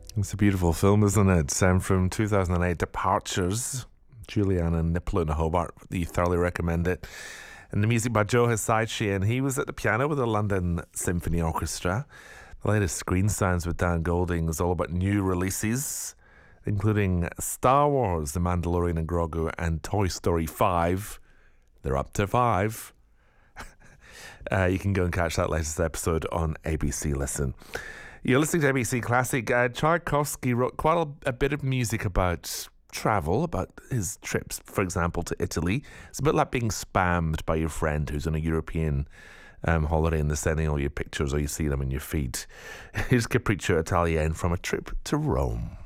It's a beautiful film, isn't it? From 2008, Departures. Juliana Nippler and Hobart. You thoroughly recommend it. And the music by Joe Hisaishi, and he was at the piano with the London Symphony Orchestra. The latest Screen Sounds with Dan Golding is all about new releases, including Star Wars, The Mandalorian and Grogu, and Toy Story 5. They're up to 5. You can go and catch that latest episode on ABC Listen. You're listening to ABC Classic. Tchaikovsky wrote quite a bit of music about travel, about his trips, for example, to Italy. It's a bit like being spammed by your friend who's on a European holiday and they're sending all your pictures or you see them in your feed. Here's Capriccio Italienne from a trip to Rome.